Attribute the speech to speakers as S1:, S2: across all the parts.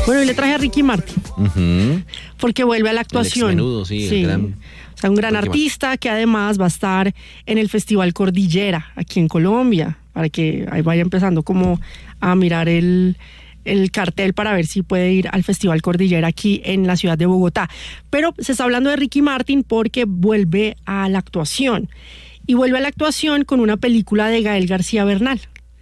S1: Bueno, y le traje a Ricky Martin. Porque vuelve a la actuación.
S2: El exmenudo, sí.
S1: El gran, o sea, un gran artista que además va a estar en el Festival Cordillera, aquí en Colombia, para que ahí vaya empezando como a mirar el cartel para ver si puede ir al Festival Cordillera aquí en la ciudad de Bogotá. Pero se está hablando de Ricky Martin porque vuelve a la actuación. Y vuelve a la actuación con una película de Gael García Bernal.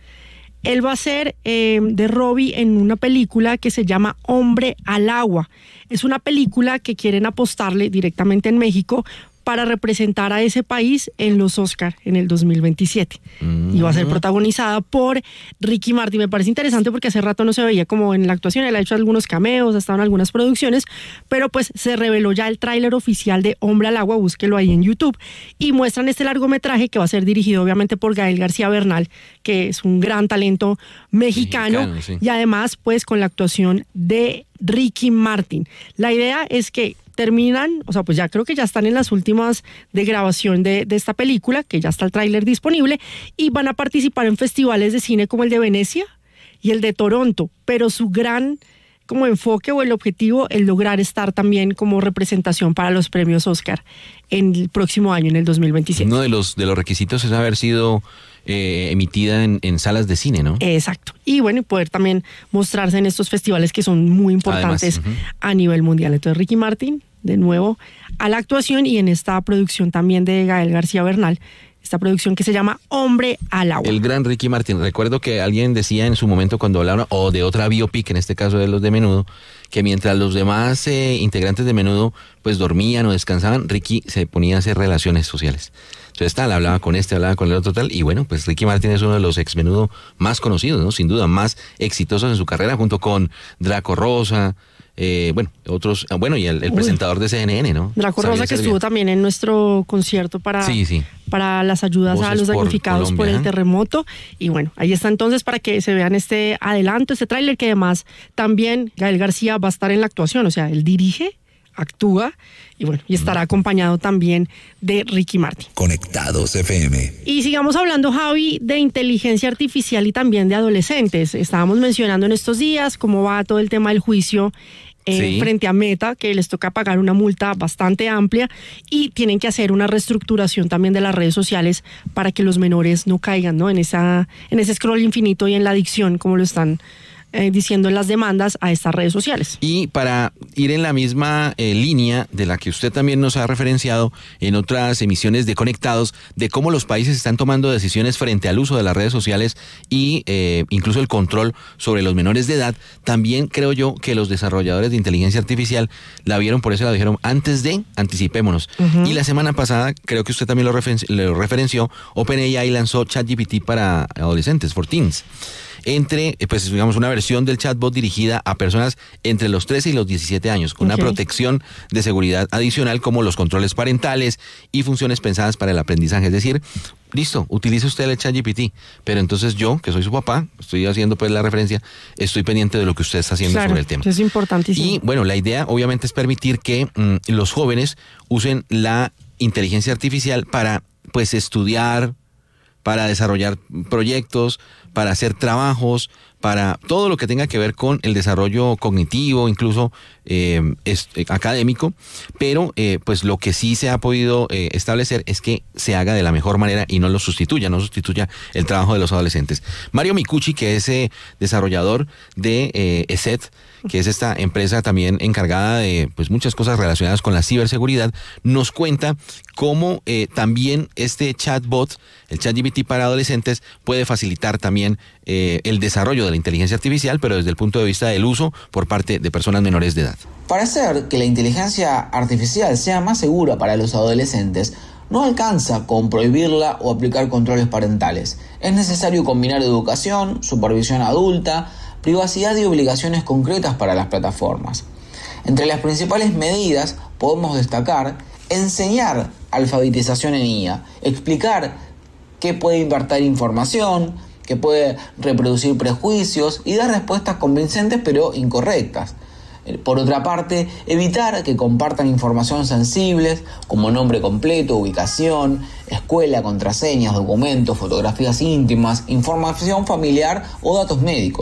S1: Él va a ser de Robbie en una película que se llama Hombre al Agua. Es una película que quieren apostarle directamente en México para representar a ese país en los Oscar en el 2027. Y va a ser protagonizada por Ricky Martin. Me parece interesante porque hace rato no se veía como en la actuación. Él ha hecho algunos cameos, ha estado en algunas producciones, pero pues se reveló ya el tráiler oficial de Hombre al Agua, búsquelo ahí en YouTube, y muestran este largometraje que va a ser dirigido obviamente por Gael García Bernal, que es un gran talento mexicano sí. Y además pues con la actuación de Ricky Martin. La idea es que terminan, o sea, pues ya creo que ya están en las últimas de grabación de esta película, que ya está el tráiler disponible, y van a participar en festivales de cine como el de Venecia y el de Toronto, pero su gran como enfoque o el objetivo es lograr estar también como representación para los premios Oscar en el próximo año, en el 2027.
S2: Uno de los requisitos es haber sido emitida en salas de cine, ¿no?
S1: Exacto. Y bueno, y poder también mostrarse en estos festivales que son muy importantes además, a nivel mundial. Entonces Ricky Martin, de nuevo, a la actuación y en esta producción también de Gael García Bernal, esta producción que se llama Hombre al Agua.
S2: El gran Ricky Martin. Recuerdo que alguien decía en su momento cuando hablaban, o de otra biopic, en este caso de los de Menudo, que mientras los demás integrantes de Menudo pues dormían o descansaban, Ricky se ponía a hacer relaciones sociales. Entonces tal, hablaba con este, hablaba con el otro tal, y bueno, pues Ricky Martin es uno de los ex Menudo más conocidos, ¿no? Sin duda, más exitosos en su carrera, junto con Draco Rosa, otros, y el presentador de CNN, ¿no?
S1: Draco Rosa, que estuvo también en nuestro concierto para las ayudas Voces a los damnificados por el terremoto. Y bueno, ahí está entonces para que se vean este adelanto, este tráiler, que además también Gael García va a estar en la actuación, o sea, él dirige, actúa y bueno, y estará acompañado también de Ricky Martin.
S3: Conectados FM.
S1: Y sigamos hablando, Javi, de inteligencia artificial y también de adolescentes. Estábamos mencionando en estos días cómo va todo el tema del juicio frente a Meta, que les toca pagar una multa bastante amplia y tienen que hacer una reestructuración también de las redes sociales para que los menores no caigan, ¿no? en ese scroll infinito y en la adicción, como lo están diciendo en las demandas a estas redes sociales.
S2: Y para ir en la misma línea de la que usted también nos ha referenciado en otras emisiones de Conectados, de cómo los países están tomando decisiones frente al uso de las redes sociales y incluso el control sobre los menores de edad, también creo yo que los desarrolladores de inteligencia artificial la vieron, por eso la dijeron, anticipémonos. Y la semana pasada, creo que usted también lo referenció, OpenAI lanzó ChatGPT para adolescentes, for teens. Digamos, una versión del chatbot dirigida a personas entre los 13 y los 17 años, con una protección de seguridad adicional como los controles parentales y funciones pensadas para el aprendizaje. Es decir, listo, utilice usted el ChatGPT, pero entonces yo, que soy su papá, estoy haciendo pues la referencia, estoy pendiente de lo que usted está haciendo sobre el tema.
S1: Es importantísimo.
S2: Y bueno, la idea obviamente es permitir que los jóvenes usen la inteligencia artificial para pues estudiar, para desarrollar proyectos, para hacer trabajos, para todo lo que tenga que ver con el desarrollo cognitivo, incluso académico, pero pues lo que sí se ha podido establecer es que se haga de la mejor manera y no sustituya el trabajo de los adolescentes. Mario Micucci, que es desarrollador de ESET, que es esta empresa también encargada de pues muchas cosas relacionadas con la ciberseguridad, nos cuenta cómo también este chatbot, el ChatGPT para adolescentes, puede facilitar también el desarrollo de la inteligencia artificial, pero desde el punto de vista del uso por parte de personas menores de edad.
S4: Para hacer que la inteligencia artificial sea más segura para los adolescentes, no alcanza con prohibirla o aplicar controles parentales. Es necesario combinar educación, supervisión adulta, privacidad y obligaciones concretas para las plataformas. Entre las principales medidas podemos destacar enseñar alfabetización en IA, explicar qué puede invertir información, que puede reproducir prejuicios y dar respuestas convincentes pero incorrectas. Por otra parte, evitar que compartan información sensibles como nombre completo, ubicación, escuela, contraseñas, documentos, fotografías íntimas, información familiar o datos médicos.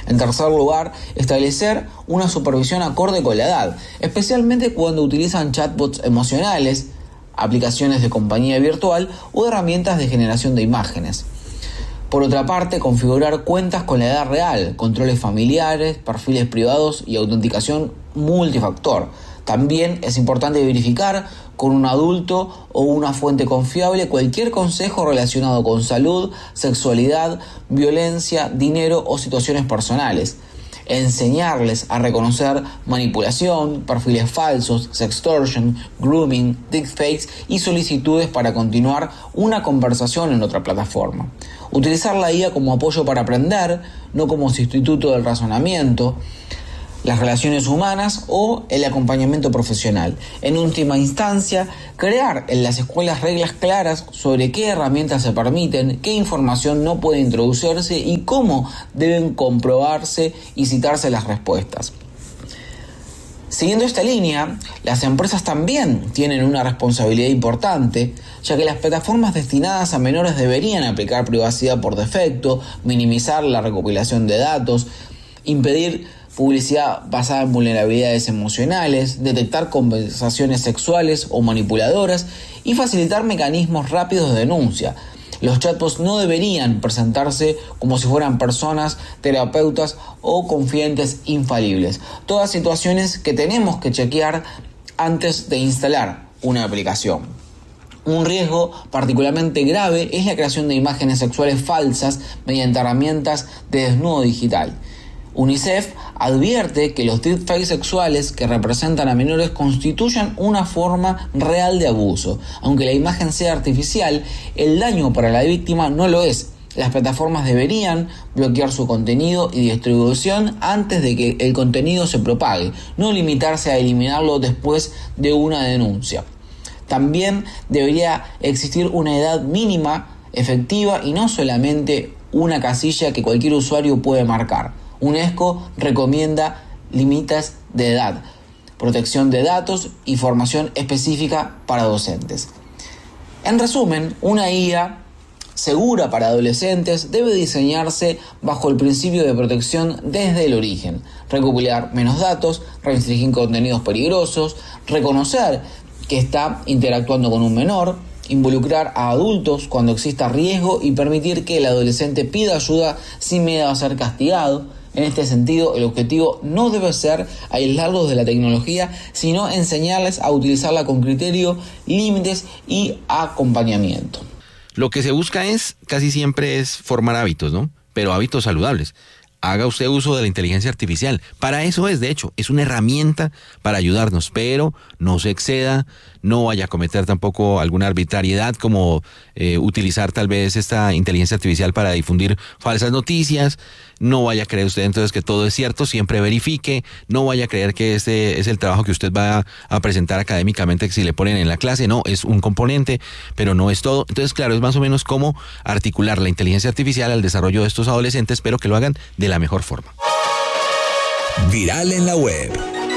S4: En tercer lugar, establecer una supervisión acorde con la edad, especialmente cuando utilizan chatbots emocionales, aplicaciones de compañía virtual o herramientas de generación de imágenes. Por otra parte, configurar cuentas con la edad real, controles familiares, perfiles privados y autenticación multifactor. También es importante verificar con un adulto o una fuente confiable cualquier consejo relacionado con salud, sexualidad, violencia, dinero o situaciones personales. Enseñarles a reconocer manipulación, perfiles falsos, sextortion, grooming, deepfakes y solicitudes para continuar una conversación en otra plataforma. Utilizar la IA como apoyo para aprender, no como sustituto del razonamiento, las relaciones humanas o el acompañamiento profesional. En última instancia, crear en las escuelas reglas claras sobre qué herramientas se permiten, qué información no puede introducirse y cómo deben comprobarse y citarse las respuestas. Siguiendo esta línea, las empresas también tienen una responsabilidad importante, ya que las plataformas destinadas a menores deberían aplicar privacidad por defecto, minimizar la recopilación de datos, impedir publicidad basada en vulnerabilidades emocionales, detectar conversaciones sexuales o manipuladoras y facilitar mecanismos rápidos de denuncia. Los chatbots no deberían presentarse como si fueran personas, terapeutas o confidentes infalibles. Todas situaciones que tenemos que chequear antes de instalar una aplicación. Un riesgo particularmente grave es la creación de imágenes sexuales falsas mediante herramientas de desnudo digital. UNICEF advierte que los deepfakes sexuales que representan a menores constituyen una forma real de abuso. Aunque la imagen sea artificial, el daño para la víctima no lo es. Las plataformas deberían bloquear su contenido y distribución antes de que el contenido se propague, no limitarse a eliminarlo después de una denuncia. También debería existir una edad mínima efectiva y no solamente una casilla que cualquier usuario puede marcar. UNESCO recomienda límites de edad, protección de datos y formación específica para docentes. En resumen, una IA segura para adolescentes debe diseñarse bajo el principio de protección desde el origen, recopilar menos datos, restringir contenidos peligrosos, reconocer que está interactuando con un menor, involucrar a adultos cuando exista riesgo y permitir que el adolescente pida ayuda sin miedo a ser castigado. En este sentido, el objetivo no debe ser aislarlos de la tecnología, sino enseñarles a utilizarla con criterio, límites y acompañamiento.
S2: Lo que se busca casi siempre es formar hábitos, ¿no? Pero hábitos saludables. Haga usted uso de la inteligencia artificial. Para eso es, de hecho, es una herramienta para ayudarnos, pero no se exceda, no vaya a cometer tampoco alguna arbitrariedad como utilizar tal vez esta inteligencia artificial para difundir falsas noticias. No vaya a creer usted entonces que todo es cierto, siempre verifique. No vaya a creer que este es el trabajo que usted va a presentar académicamente que si le ponen en la clase. No, es un componente, pero no es todo. Entonces, claro, es más o menos cómo articular la inteligencia artificial al desarrollo de estos adolescentes, pero que lo hagan de la mejor forma.
S3: Viral en la web.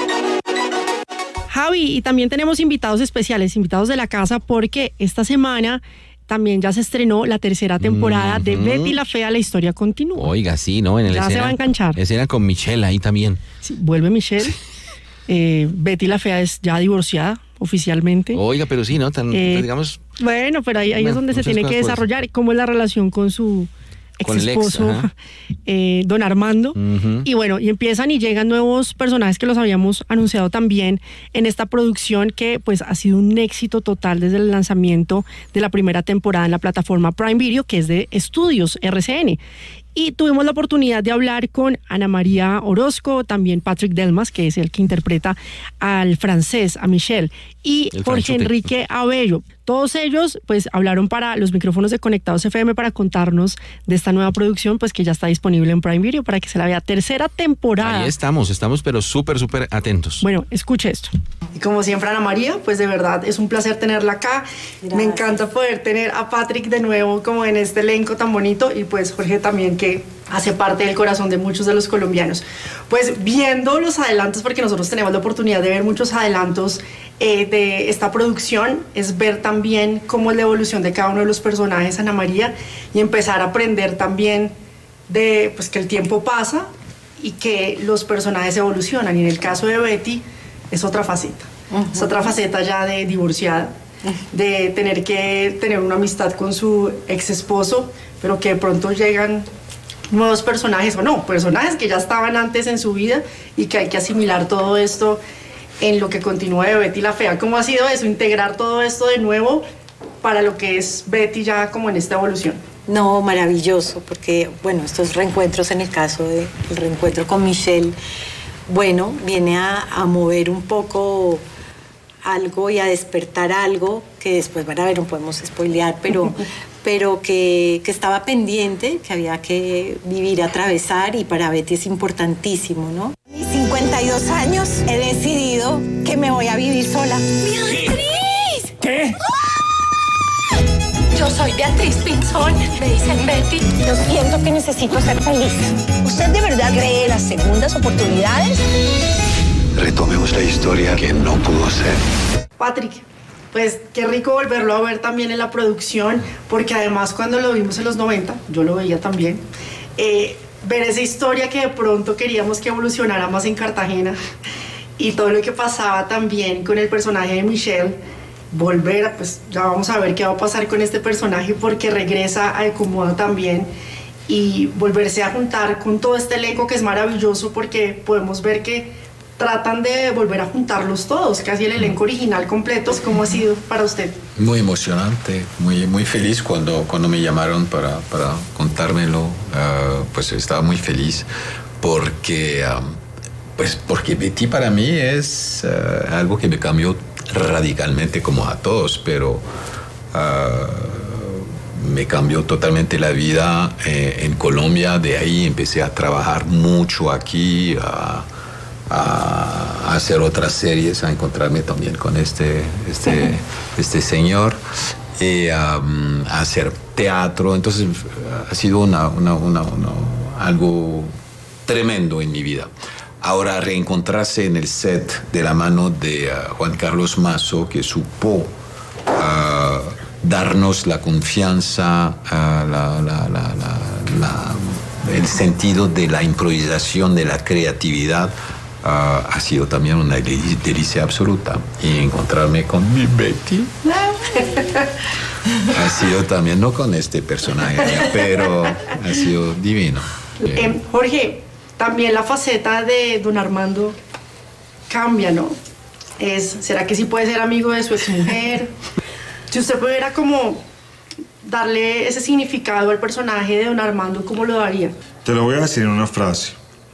S1: Javi, y también tenemos invitados especiales, invitados de la casa, porque esta semana también ya se estrenó la tercera temporada de Betty la Fea, la historia continúa.
S2: Oiga, sí, ¿no? En el
S1: ya
S2: escena,
S1: se va a enganchar.
S2: Escena con Michelle ahí también.
S1: Sí, vuelve Michelle. Betty la Fea es ya divorciada oficialmente.
S2: Oiga, pero sí, ¿no? Digamos.
S1: Bueno, pero ahí es donde se tiene que desarrollar cómo es la relación con su ex esposo, don Armando. Y bueno, y empiezan y llegan nuevos personajes que los habíamos anunciado también en esta producción, que pues ha sido un éxito total desde el lanzamiento de la primera temporada en la plataforma Prime Video, que es de Estudios RCN. Y tuvimos la oportunidad de hablar con Ana María Orozco, también Patrick Delmas, que es el que interpreta al francés, a Michelle, y Jorge Enrique Abello. Todos ellos pues hablaron para los micrófonos de Conectados FM para contarnos de esta nueva producción, pues que ya está disponible en Prime Video para que se la vea. Tercera temporada.
S2: Ahí estamos pero súper atentos.
S1: Bueno, escuche esto. Y como siempre, Ana María, pues de verdad es un placer tenerla acá. Gracias. Me encanta poder tener a Patrick de nuevo como en este elenco tan bonito, y pues Jorge también, que hace parte del corazón de muchos de los colombianos. Pues viendo los adelantos, porque nosotros tenemos la oportunidad de ver muchos adelantos de esta producción, es ver también cómo es la evolución de cada uno de los personajes, Ana María, y empezar a aprender también de pues que el tiempo pasa, y que los personajes evolucionan. Y en el caso de Betty es otra faceta. Es otra faceta ya de divorciada, de tener que tener una amistad con su ex esposo, pero que de pronto llegan nuevos personajes, o no, personajes que ya estaban antes en su vida y que hay que asimilar todo esto en lo que continúa de Betty la Fea. ¿Cómo ha sido eso? Integrar todo esto de nuevo para lo que es Betty ya como en esta evolución.
S5: No, maravilloso, porque, bueno, estos reencuentros, en el caso del reencuentro con Michelle, bueno, viene a mover un poco algo y a despertar algo que después van a ver, no podemos spoilear, pero que estaba pendiente, que había que vivir, atravesar, y para Betty es importantísimo, ¿no?
S6: A mis 52 años he decidido que me voy a vivir sola. ¡Beatriz!
S7: ¿Qué?
S6: Yo soy Beatriz Pinzón, me dicen Betty. Yo siento que necesito ser feliz. ¿Usted de verdad cree en las segundas oportunidades?
S8: Retomemos la historia que no pudo ser.
S1: Patrick, pues qué rico volverlo a ver también en la producción, porque además cuando lo vimos en los 90, yo lo veía también, ver esa historia que de pronto queríamos que evolucionara más en Cartagena y todo lo que pasaba también con el personaje de Michelle, volver, pues ya vamos a ver qué va a pasar con este personaje, porque regresa a Ecomoda también, y volverse a juntar con todo este elenco que es maravilloso, porque podemos ver que tratan de volver a juntarlos todos, casi el elenco original completo. ¿Cómo ha sido para usted?
S9: Muy emocionante, muy feliz cuando me llamaron para contármelo. Pues estaba muy feliz porque Betty para mí es algo que me cambió radicalmente, como a todos, pero me cambió totalmente la vida en Colombia. De ahí empecé a trabajar mucho aquí, a hacer otras series, a encontrarme también con este señor, a hacer teatro. Entonces ha sido algo tremendo en mi vida. Ahora reencontrarse en el set de la mano de Juan Carlos Mazo, que supo darnos la confianza, el sentido de la improvisación, de la creatividad, ha sido también una delicia absoluta. Y encontrarme con mi Betty ha sido también, no con este personaje, pero ha sido divino.
S1: Jorge, también la faceta de don Armando cambia, ¿no? ¿Será que sí puede ser amigo de su exmujer? Si usted pudiera como darle ese significado al personaje de don Armando, ¿cómo lo daría?
S10: Te lo voy a decir en una frase.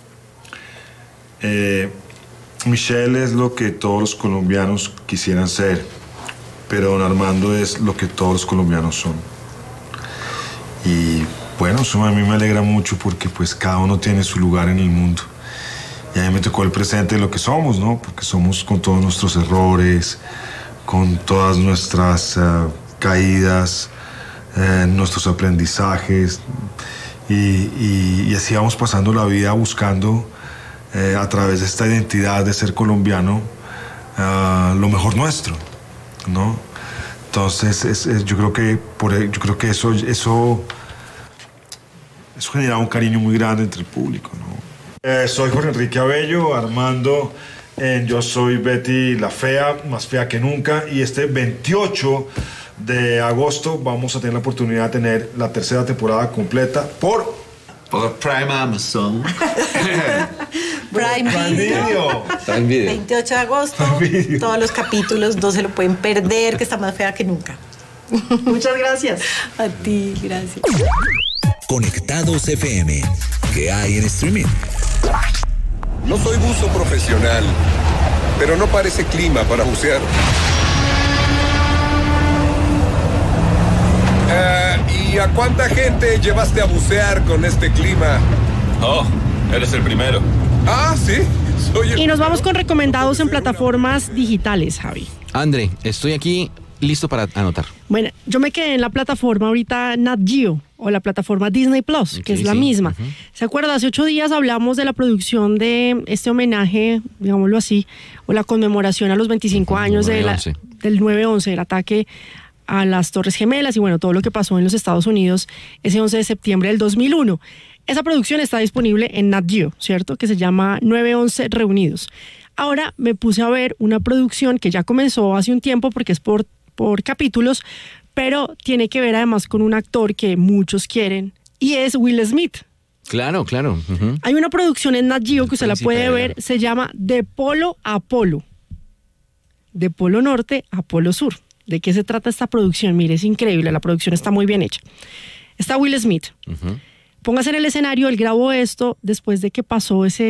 S10: Michelle es lo que todos los colombianos quisieran ser, pero don Armando es lo que todos los colombianos son. Y bueno, eso a mí me alegra mucho, porque pues cada uno tiene su lugar en el mundo. Y a mí me tocó el presente de lo que somos, ¿no? Porque somos con todos nuestros errores, con todas nuestras caídas, nuestros aprendizajes. Y así vamos pasando la vida buscando, a través de esta identidad de ser colombiano, lo mejor nuestro, ¿no? Entonces yo creo que eso genera un cariño muy grande entre el público, ¿no? Soy Jorge Enrique Abello, Armando en Yo Soy Betty la Fea, más fea que nunca, y este 28 de agosto vamos a tener la oportunidad de tener la tercera temporada completa por
S9: Prime Amazon.
S5: Prime Video. 28 de agosto, todos los capítulos, no se lo pueden perder, que está más fea que nunca.
S1: Muchas gracias.
S5: A ti, gracias.
S3: Conectados FM. ¿Qué hay en streaming?
S11: No soy buzo profesional, pero no parece clima para bucear. ¿Y a cuánta gente llevaste a bucear con este clima?
S12: Oh, eres el primero.
S11: Ah, sí.
S1: Y nos vamos con recomendados en plataformas digitales, Javi.
S2: André, estoy aquí listo para anotar.
S1: Bueno, yo me quedé en la plataforma ahorita Nat Geo, o la plataforma Disney Plus, que es la misma. ¿Se acuerda? Hace 8 días hablamos de la producción de este homenaje, digámoslo así, o la conmemoración a los 25 años del 9/11, el ataque a las Torres Gemelas y bueno, todo lo que pasó en los Estados Unidos ese 11 de septiembre del 2001. Esa producción está disponible en Nat Geo, ¿cierto? Que se llama 911 Reunidos. Ahora me puse a ver una producción que ya comenzó hace un tiempo porque es por capítulos, pero tiene que ver además con un actor que muchos quieren y es Will Smith.
S2: Claro. Uh-huh.
S1: Hay una producción en Nat Geo que usted la puede ver, se llama De Polo a Polo. De Polo Norte a Polo Sur. ¿De qué se trata esta producción? Mire, es increíble, la producción está muy bien hecha. Está Will Smith. Uh-huh. Póngase en el escenario, él grabó esto después de que pasó esa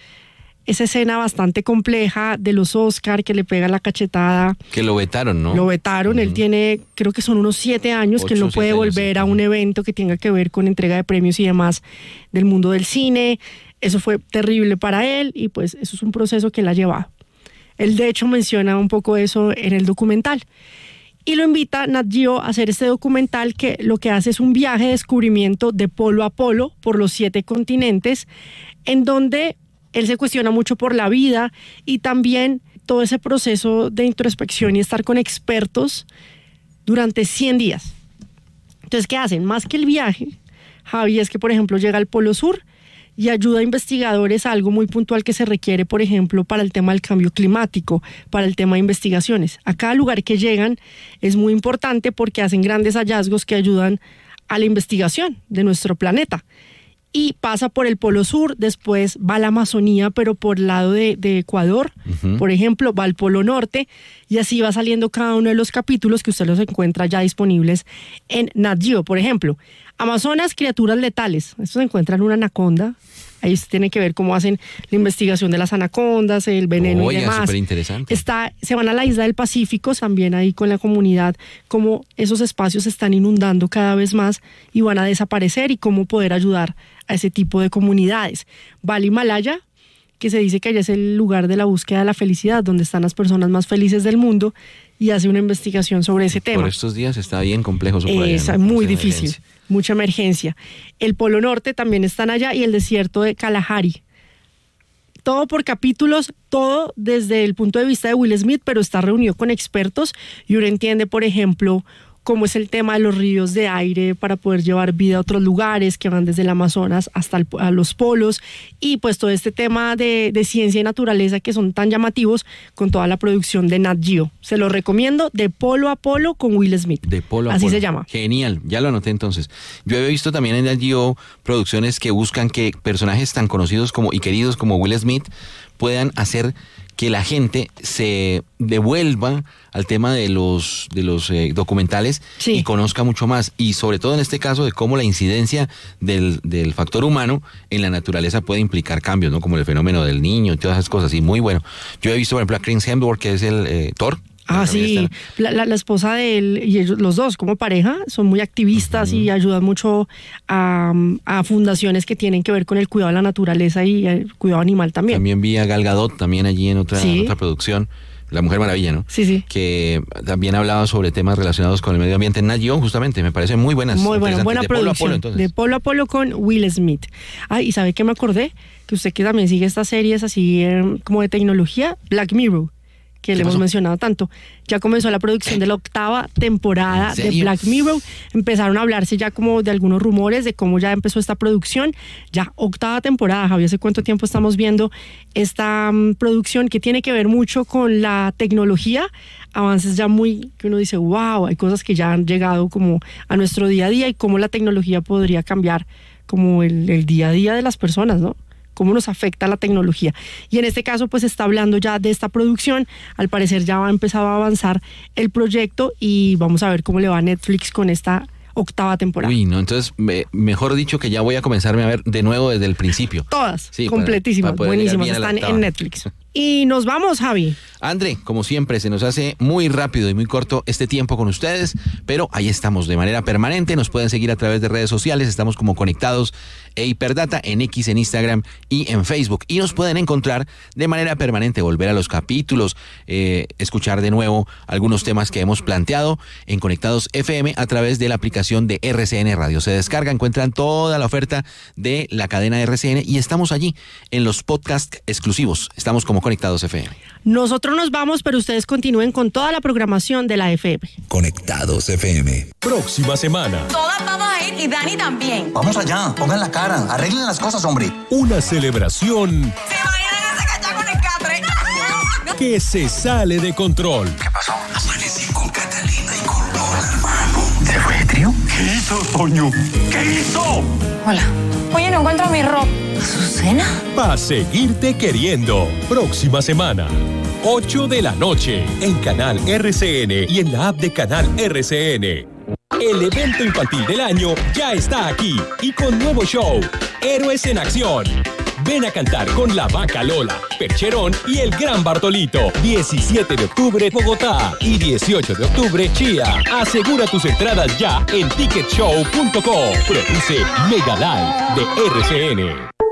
S1: escena bastante compleja de los Oscar, que le pega la cachetada.
S2: Que lo vetaron, ¿no?
S1: Lo vetaron, él tiene, creo que son unos 7 años que él no puede volver a un evento que tenga que ver con entrega de premios y demás del mundo del cine. Eso fue terrible para él y pues eso es un proceso que él ha llevado. Él de hecho menciona un poco eso en el documental. Y lo invita Nat Geo a hacer este documental que lo que hace es un viaje de descubrimiento de polo a polo por los 7 continentes, en donde él se cuestiona mucho por la vida y también todo ese proceso de introspección y estar con expertos durante 100 días. Entonces, ¿qué hacen? Más que el viaje, Javi, es que, por ejemplo, llega al Polo Sur y ayuda a investigadores a algo muy puntual que se requiere, por ejemplo, para el tema del cambio climático, para el tema de investigaciones. A cada lugar que llegan es muy importante porque hacen grandes hallazgos que ayudan a la investigación de nuestro planeta. Y pasa por el Polo Sur, después va a la Amazonía, pero por el lado de Ecuador, por ejemplo, va al Polo Norte, y así va saliendo cada uno de los capítulos que usted los encuentra ya disponibles en Nat Geo. Por ejemplo, Amazonas, criaturas letales. Esto se encuentra en una anaconda. Ahí se tiene que ver cómo hacen la investigación de las anacondas, el veneno y demás.
S2: Súper interesante.
S1: Se van a la isla del Pacífico, también ahí con la comunidad, cómo esos espacios se están inundando cada vez más y van a desaparecer y cómo poder ayudar a ese tipo de comunidades. Va al Himalaya, que se dice que allá es el lugar de la búsqueda de la felicidad, donde están las personas más felices del mundo, y hace una investigación sobre ese tema.
S2: Por estos días está bien complejo eso por allá,
S1: Es
S2: ¿no?
S1: muy difícil, mucha emergencia. El Polo Norte también están allá y el desierto de Kalahari. Todo por capítulos, todo desde el punto de vista de Will Smith, pero está reunido con expertos y uno entiende, por ejemplo, cómo es el tema de los ríos de aire para poder llevar vida a otros lugares que van desde el Amazonas hasta a los polos, y pues todo este tema de ciencia y naturaleza que son tan llamativos con toda la producción de Nat Geo. Se lo recomiendo, De Polo a Polo con Will Smith.
S2: De Polo a
S1: Así
S2: Polo.
S1: se llama.
S2: Genial, ya lo anoté entonces. Yo he visto también en Nat Geo producciones que buscan que personajes tan conocidos como y queridos como Will Smith puedan hacer que la gente se devuelva al tema de los documentales y conozca mucho más. Y sobre todo en este caso de cómo la incidencia del factor humano en la naturaleza puede implicar cambios, ¿no? Como el fenómeno del niño y todas esas cosas. Y muy bueno. Yo he visto, por ejemplo, a Chris Hemsworth, que es el Thor.
S1: Ah, sí, la esposa de él y ellos, los dos como pareja, son muy activistas y ayudan mucho a fundaciones que tienen que ver con el cuidado de la naturaleza y el cuidado animal también.
S2: También vi a Gal Gadot también allí en otra producción, La Mujer Maravilla, ¿no?
S1: Sí.
S2: Que también hablaba sobre temas relacionados con el medio ambiente en Nat Geo, justamente, me parecen muy buenas.
S1: Muy buena producción.
S2: Polo,
S1: de Polo a Polo con Will Smith. Ah, y ¿sabe qué me acordé? Que usted que también sigue estas series así como de tecnología, Black Mirror, que le hemos mencionado tanto. Ya comenzó la producción de la 8ª temporada de Black Mirror. Empezaron a hablarse ya como de algunos rumores de cómo ya empezó esta producción. Ya 8ª temporada, Javier, ¿hace cuánto tiempo estamos viendo esta producción que tiene que ver mucho con la tecnología? Avances ya que uno dice, wow, hay cosas que ya han llegado como a nuestro día a día y cómo la tecnología podría cambiar como el día a día de las personas, ¿no? Cómo nos afecta la tecnología. Y en este caso, pues está hablando ya de esta producción. Al parecer ya ha empezado a avanzar el proyecto y vamos a ver cómo le va a Netflix con esta 8ª temporada.
S2: Uy, no, entonces, mejor dicho que ya voy a comenzarme a ver de nuevo desde el principio.
S1: Todas, completísimas, buenísimas, están en Netflix. Y nos vamos, Javi.
S2: André, como siempre, se nos hace muy rápido y muy corto este tiempo con ustedes, pero ahí estamos de manera permanente. Nos pueden seguir a través de redes sociales, estamos como Conectados e Hiperdata en X, en Instagram y en Facebook. Y nos pueden encontrar de manera permanente, volver a los capítulos, escuchar de nuevo algunos temas que hemos planteado en Conectados FM a través de la aplicación de RCN Radio. Se descarga, encuentran toda la oferta de la cadena RCN y estamos allí en los podcasts exclusivos. Estamos como Conectados FM.
S1: Nosotros nos vamos, pero ustedes continúen con toda la programación de la FM.
S3: Conectados FM.
S7: próxima semana.
S13: Todas vamos a ir y Dani también.
S14: Vamos allá, pongan la cara, arreglen las cosas, hombre.
S7: Una celebración
S13: ¿Se imaginan ese cachá con el catre?
S7: que se sale de control.
S14: ¿Qué pasó? Amanecí con Catalina y con Lola, hermano. ¿Se fue de trío?
S11: ¿Qué hizo, Toño? ¿Qué hizo?
S13: Hola. Oye, no encuentro mi ropa. ¿Azucena?
S7: Pa' seguirte queriendo. Próxima semana. 8 de la noche en Canal RCN y en la app de Canal RCN. El evento infantil del año ya está aquí y con nuevo show, Héroes en Acción. Ven a cantar con La Vaca Lola, Percherón y el Gran Bartolito. 17 de octubre, Bogotá y 18 de octubre, Chía. Asegura tus entradas ya en ticketshow.com. Produce Mega Live de RCN.